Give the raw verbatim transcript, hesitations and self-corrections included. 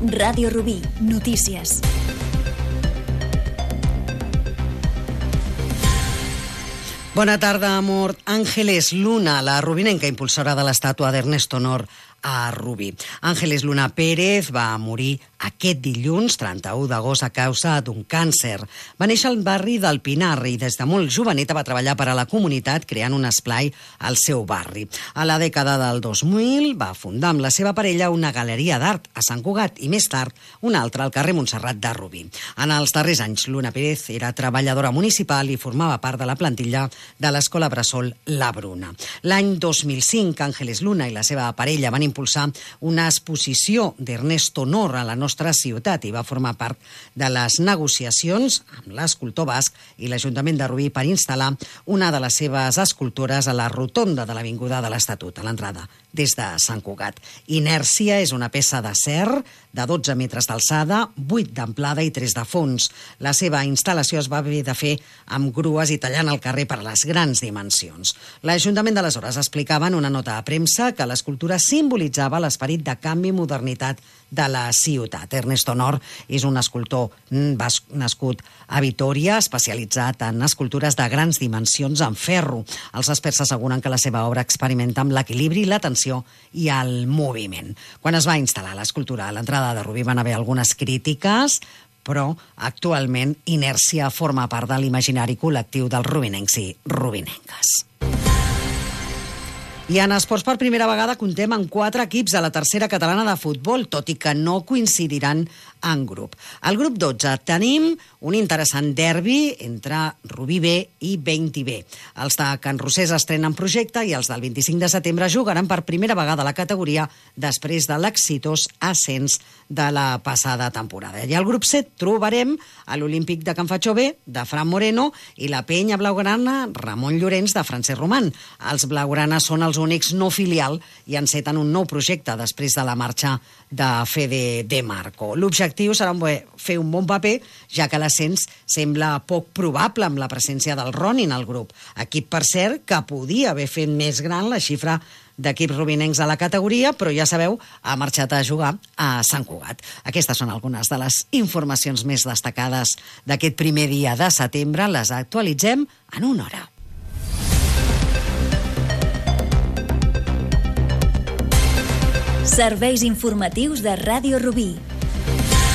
Ràdio Rubí, notícies. Bona tarda, amor. Ángeles Luna, la rubinenca impulsora de l'estàtua d'Ernesto Nor a Rubí. Ángeles Luna Pérez va morir aquest dilluns, trenta-u d'agost, a causa d'un càncer. Va néixer al barri del Pinar i des de molt joveneta va treballar per a la comunitat creant un esplai al seu barri. A la dècada del dos mil va fundar amb la seva parella una galeria d'art a Sant Cugat i més tard una altra al carrer Montserrat de Rubí. En els darrers anys, Luna Pérez era treballadora municipal i formava part de la plantilla de l'Escola Bressol La Bruna. L'any dos mil cinc, Ángeles Luna i la seva parella van impulsar una exposició d'Ernesto Nor a la nostra ciutat i va formar part de les negociacions amb l'escultor basc i l'Ajuntament de Rubí per instal·lar una de les seves escultures a la rotonda de l'Avinguda de l'Estatut, a l'entrada des de Sant Cugat. Inèrcia és una peça d'acer de dotze metres d'alçada, vuit d'amplada i tres de fons. La seva instal·lació es va haver de fer amb grues i tallant el carrer per les grans dimensions. L'Ajuntament d'aleshores explicava en una nota de premsa que l'escultura simbolitzava l'esperit de canvi i modernitat de la ciutat. Ernesto Nor és un escultor nascut a Vitòria, especialitzat en escultures de grans dimensions en ferro. Els experts asseguren que la seva obra experimenta amb l'equilibri, l'atenció i el moviment. Quan es va instal·lar l'escultura a l'entrada de Rubí van haver algunes crítiques, però actualment Inèrcia forma part de l'imaginari col·lectiu dels rubinencs i rubinenques. I en esports, per primera vegada, comptem amb quatre equips a la tercera catalana de futbol, tot i que no coincidiran en grup. Al grup dotze tenim un interessant derbi entre Rubí B i Veinti B. Els de Can Rosés estrenen projecte i els del vint-i-cinc de setembre jugaran per primera vegada a la categoria després de l'exitós ascens de la passada temporada. I al grup set trobarem a l'Olímpic de Can Fatxó B, de Fran Moreno, i la Penya Blaugrana Ramon Llorenç, de Francesc Roman. Els blaugranes són els únics no filial i enceten un nou projecte després de la marxa de Fede De Marco. L'objectiu serà fer un bon paper, ja que l'ascens sembla poc probable amb la presència del Ronin al grup. Equip, per cert, que podia haver fet més gran la xifra d'equips rubinencs a la categoria, però ja sabeu, ha marxat a jugar a Sant Cugat. Aquestes són algunes de les informacions més destacades d'aquest primer dia de setembre. Les actualitzem en una hora. Serveis informatius de Ràdio Rubí.